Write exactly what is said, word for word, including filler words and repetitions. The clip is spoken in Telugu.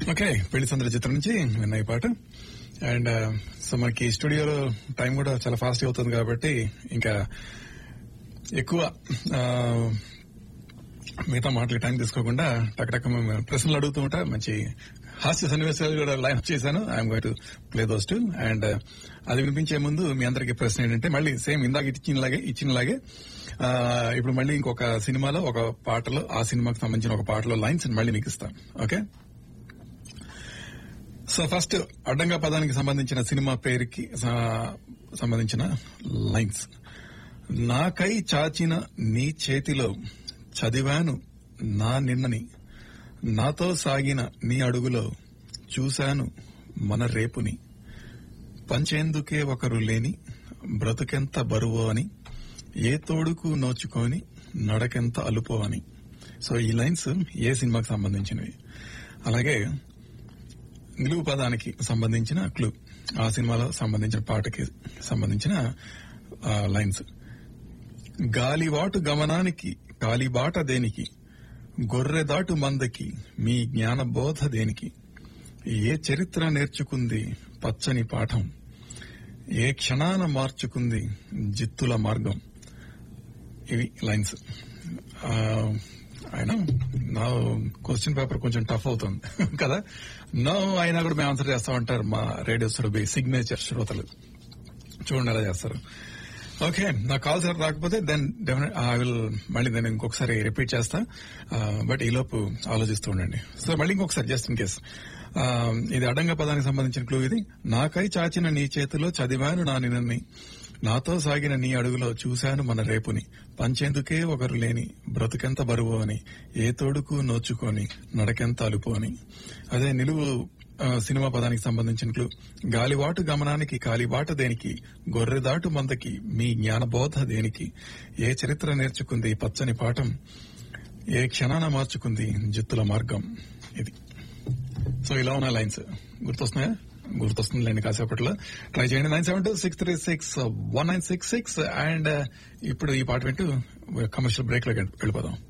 ఓకే, పెళ్లి సందడి చిత్రం నుంచి విన్న ఈ పాట. అండ్ సో మనకి స్టూడియోలో టైం కూడా చాలా ఫాస్ట్ అవుతుంది కాబట్టి ఇంకా ఎక్కువ మిగతా మాటలు టైం తీసుకోకుండా టక్ ప్రశ్నలు అడుగుతూ ఉంటా. మంచి హాస్య సన్నివేశాలు కూడా లైన్ అప్ చేశాను. I'm going to play those to. And అది వినిపించే ముందు మీ అందరికీ ప్రశ్న ఏంటంటే, మళ్ళీ సేమ్ ఇందాక ఇచ్చినలాగే ఇచ్చినలాగే ఇప్పుడు మళ్ళీ ఇంకొక సినిమాలో ఒక పాటలో, ఆ సినిమాకి సంబంధించిన ఒక పాటలో లైన్స్ మళ్ళీ మీకు ఇస్తాను. ఓకే, సో ఫస్ట్ అడ్డంగా పదానికి సంబంధించిన సినిమా పేరుకి సంబంధించిన లైన్స్. నాకై చాచిన నీ చేతిలో చదివాను నా నిన్నని, నాతో సాగిన నీ అడుగులో చూశాను మన రేపుని, పంచేందుకే ఒకరు లేని బ్రతుకెంత బరువో అని, ఏ తోడుకు నోచుకొని నడకెంత అలుపో అని. సో ఈ లైన్స్ ఏ సినిమాకి సంబంధించినవి. అలాగే నిలువు పదానికి సంబంధించిన క్లూ, ఆ సినిమాలో సంబంధించిన పాటకి సంబంధించిన లైన్స్. గాలివాటు గమనానికి కాలిబాట దేనికి, గొర్రెదాటు మందకి మీ జ్ఞానబోధ దేనికి, ఏ చరిత్ర నేర్చుకుంది పచ్చని పాఠం, ఏ క్షణాన మార్చుకుంది జిత్తుల మార్గం. ఇవి లైన్స్. అయినా నా క్వశ్చన్ పేపర్ కొంచెం టఫ్ అవుతుంది కదా. నో అయినా కూడా మేము ఆన్సర్ చేస్తా ఉంటారు మా రేడియో సురభి సిగ్నేచర్ శ్రోతలు. చూడండి ఎలా చేస్తారు. ఓకే, నా కాల్ సార్ రాకపోతే దెన్ డెఫినెట్ ఐ విల్ మళ్ళీ నేను ఇంకొకసారి రిపీట్ చేస్తా. బట్ ఈలోపు ఆలోచిస్తూ ఉండండి. సో మళ్ళీ ఇంకొకసారి జస్ట్ ఇన్ కేస్. ఇది అడ్డంగా పదానికి సంబంధించిన క్లూ. ఇది నాకై చాచిన నీ చేతిలో చదివాను నా నిన్నని, నాతో సాగిన నీ అడుగులో చూశాను మన రేపుని, పంచేందుకే ఒకరు లేని బ్రతుకెంత బరువు అని, ఏ తోడుకు నోచుకొని నడకెంత అలుపు అని. అదే నిలువు సినిమా పదానికి సంబంధించిన క్లూ. గాలివాటు గమనానికి కాలిబాట దేనికి, గొర్రెదాటు మందకి మీ జ్ఞానబోధ దేనికి, ఏ చరిత్ర నేర్చుకుంది పచ్చని పాఠం, ఏ క్షణాన మార్చుకుంది జిత్తుల మార్గం. ఇది. సో ఇలా ఉన్న లైన్స్ గుర్తొస్తున్నాయా? గుర్తొస్తుందిలేండి కాసేపట్లో. ట్రై చేయండి. Nine seven two six three six one nine six six. And ఇప్పుడు ఈ పాట వింటూ కమర్షియల్ బ్రేక్ లోకి వెళ్ళిపోదాం.